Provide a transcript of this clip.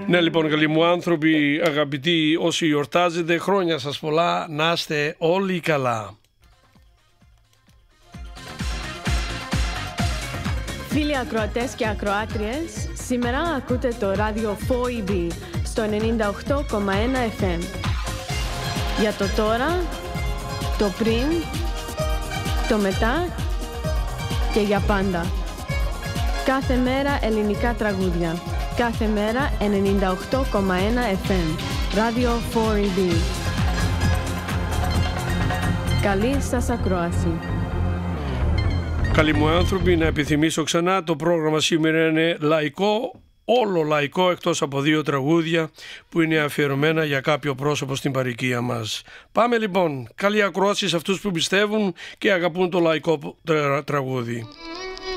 Ναι, λοιπόν, καλοί μου άνθρωποι, αγαπητοί όσοι γιορτάζετε, χρόνια σας πολλά, να είστε όλοι καλά. Φίλοι ακροατές και ακροάτριες, σήμερα ακούτε το ράδιο 4EB στο 98,1 FM. Για το τώρα, το πριν, το μετά και για πάντα. Κάθε μέρα ελληνικά τραγούδια. Κάθε μέρα 98,1 FM. Ράδιο 4EB. Καλή σας ακρόαση. Καλοί μου άνθρωποι, να επιθυμίσω ξανά, το πρόγραμμα σήμερα είναι λαϊκό, όλο λαϊκό, εκτός από 2 τραγούδια που είναι αφιερωμένα για κάποιο πρόσωπο στην παροικία μας. Πάμε λοιπόν, καλή ακρόαση σε αυτούς που πιστεύουν και αγαπούν το λαϊκό τραγούδι.